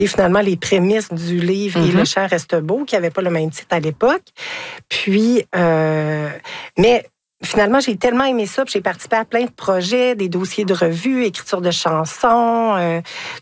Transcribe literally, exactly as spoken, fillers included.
et finalement les prémices du livre mm-hmm. Et le chant reste beau, qui n'avait pas le même titre à l'époque. Puis, euh, mais finalement, j'ai tellement aimé ça, puis j'ai participé à plein de projets, des dossiers de revues, écriture de chansons, euh,